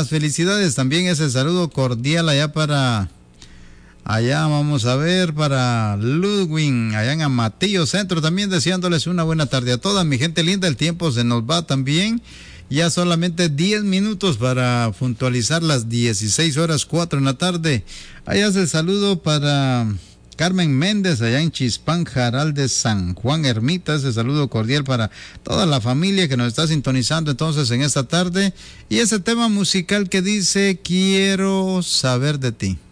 las felicidades. También ese saludo cordial allá vamos a ver, para Ludwig, allá en Amatillo Centro, también deseándoles una buena tarde a toda mi gente linda. El tiempo se nos va también. Ya solamente 10 minutos para puntualizar las 16:04 en la tarde. Allá es el saludo para Carmen Méndez, allá en Chispán, Jaral de San Juan Ermita. Ese saludo cordial para toda la familia que nos está sintonizando entonces en esta tarde. Y ese tema musical que dice: quiero saber de ti.